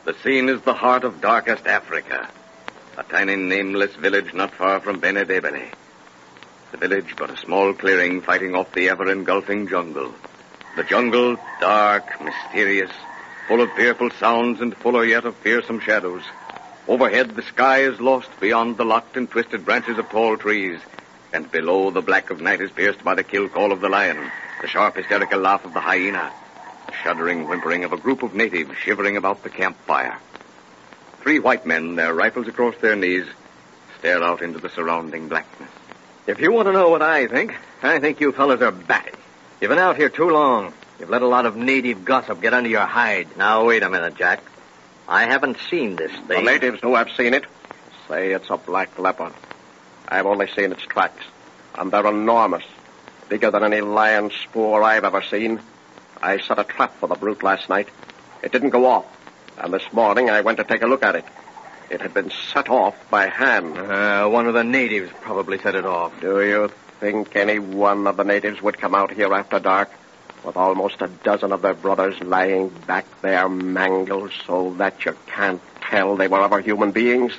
The scene is the heart of darkest Africa. A tiny nameless village not far from Benedebele. The village but a small clearing fighting off the ever-engulfing jungle. The jungle, dark, mysterious, full of fearful sounds and fuller yet of fearsome shadows. Overhead, the sky is lost beyond the locked and twisted branches of tall trees. And below, the black of night is pierced by the kill call of the lion, the sharp hysterical laugh of the hyena, the shuddering whimpering of a group of natives shivering about the campfire. 3 white men, their rifles across their knees, stare out into the surrounding blackness. If you want to know what I think you fellas are batty. You've been out here too long. You've let a lot of native gossip get under your hide. Now, wait a minute, Jack. I haven't seen this thing. The natives who have seen it say it's a black leopard. I've only seen its tracks, and they're enormous. Bigger than any lion spoor I've ever seen. I set a trap for the brute last night. It didn't go off, and this morning I went to take a look at it. It had been set off by hand. One of the natives probably set it off. Do you think any one of the natives would come out here after dark with almost a dozen of their brothers lying back there mangled so that you can't tell they were ever human beings?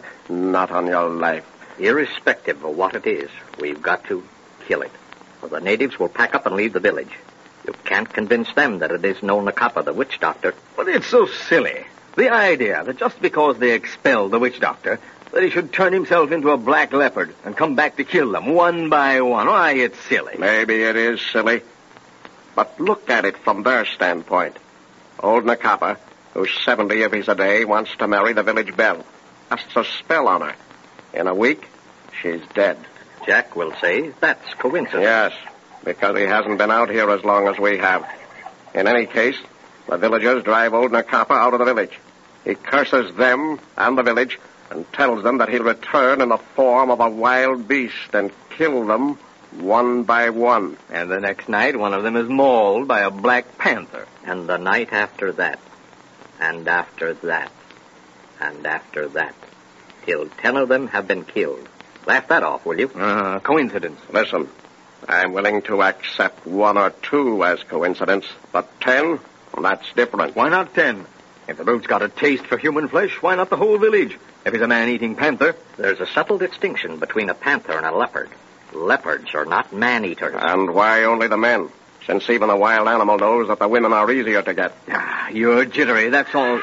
Not on your life. Irrespective of what it is, we've got to kill it. Or the natives will pack up and leave the village. You can't convince them that it is no Nakapa, the witch doctor. But it's so silly. The idea that just because they expelled the witch doctor, that he should turn himself into a black leopard and come back to kill them one by one. Why, it's silly. Maybe it is silly. But look at it from their standpoint. Old Nakapa, who's 70 if he's a day, wants to marry the village belle. Casts a spell on her. In a week, she's dead. Jack will say that's coincidence. Yes, because he hasn't been out here as long as we have. In any case, the villagers drive old Nakapa out of the village. He curses them and the village and tells them that he'll return in the form of a wild beast and kill them one by one. And the next night, one of them is mauled by a black panther. And the night after that, and after that, and after that, till 10 of them have been killed. Laugh that off, will you? Coincidence. Listen, I'm willing to accept 1 or 2 as coincidence, but 10, that's different. Why not 10? If the brute's got a taste for human flesh, why not the whole village? If he's a man-eating panther. There's a subtle distinction between a panther and a leopard. Leopards are not man-eaters. And why only the men? Since even a wild animal knows that the women are easier to get. You're jittery, that's all.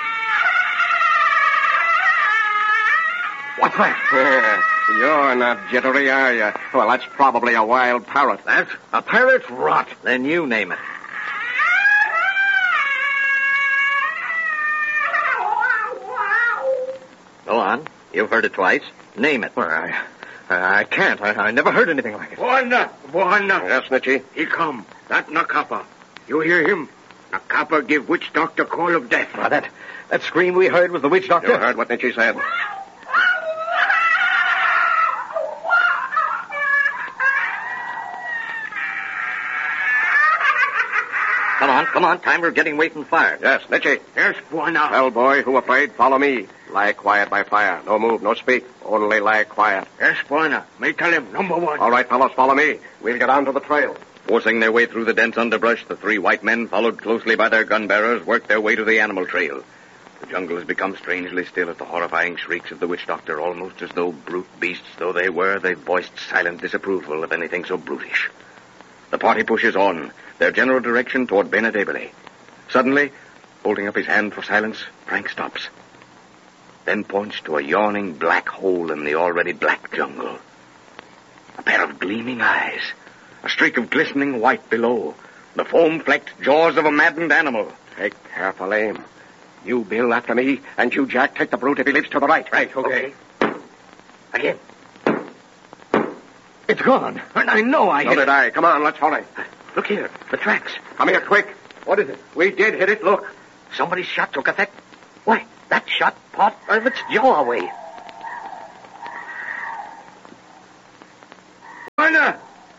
What's that? You're not jittery, are you? Well, that's probably a wild parrot. That's a parrot? Rot. Then you name it. Go on. You've heard it twice. Name it. Well, I can't. I never heard anything like it. Buana. Yes, Nietzsche? He come. That Nakapa. You hear him? Nakapa give witch doctor call of death. That scream we heard was the witch doctor? You heard what Nietzsche said. Come on. Time we're getting away from fire. Yes, Nietzsche. Yes, Buana. Tell boy who afraid, follow me. Lie quiet by fire. No move, no speak. Only lie quiet. Yes, Buana. May tell him, number 1. All right, fellows, follow me. We'll get on to the trail. Forcing their way through the dense underbrush, the 3 white men, followed closely by their gun-bearers, worked their way to the animal trail. The jungle has become strangely still at the horrifying shrieks of the witch doctor, almost as though brute beasts though they were, they voiced silent disapproval of anything so brutish. The party pushes on, their general direction toward Benedebele. Suddenly, holding up his hand for silence, Frank stops. Then points to a yawning black hole in the already black jungle. A pair of gleaming eyes. A streak of glistening white below. The foam-flecked jaws of a maddened animal. Take careful aim. You, Bill, after me, and you, Jack, take the brute if he leaps to the right. Right, okay. Again. It's gone. I know I hit it. So did I. Come on, let's hurry. Look here, the tracks. Come here, quick. What is it? We did hit it, look. Somebody's shot took effect. Why, that shot part of its jaw away. Buana.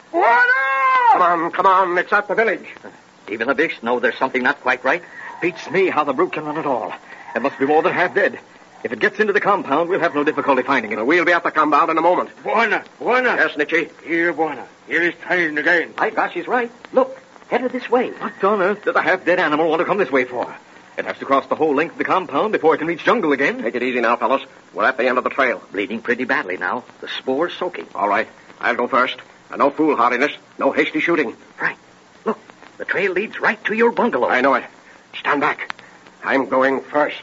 Come on, it's at the village. Even the beasts know there's something not quite right. Beats me how the brute can run at all. It must be more than half dead. If it gets into the compound, we'll have no difficulty finding it. We'll be at the compound in a moment. Buana. Yes, Nietzsche. Here, Buana. Here is trying again. My gosh, he's right. Look, headed this way. What on earth did the half-dead animal want to come this way for? It has to cross the whole length of the compound before it can reach jungle again. Take it easy now, fellows. We're at the end of the trail. Bleeding pretty badly now. The spore's soaking. All right. I'll go first. And no foolhardiness. No hasty shooting. Frank, look. The trail leads right to your bungalow. I know it. Stand back. I'm going first.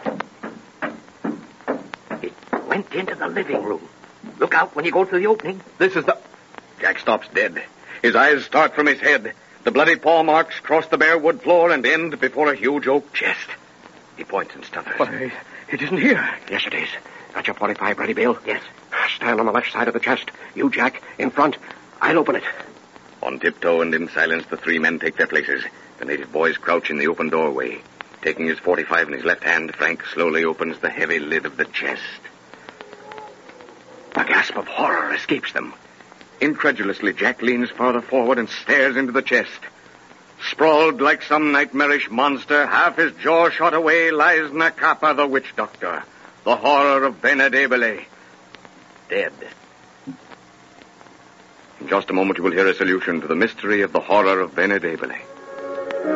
It went into the living room. Look out when you go through the opening. This is the... Jack stops dead. His eyes start from his head. The bloody paw marks cross the bare wood floor and end before a huge oak chest. He points and stutters. Why, it isn't here. Yes, it is. Got your 45 ready, Bill? Yes. Stand on the left side of the chest. You, Jack, in front. I'll open it. On tiptoe and in silence, the three men take their places. The native boys crouch in the open doorway. Taking his 45 in his left hand, Frank slowly opens the heavy lid of the chest. A gasp of horror escapes them. Incredulously, Jack leans farther forward and stares into the chest. Sprawled like some nightmarish monster, half his jaw shot away, lies Nakapa, the witch doctor, the horror of Benedebele, dead. In just a moment, you will hear a solution to the mystery of the horror of Benedebele.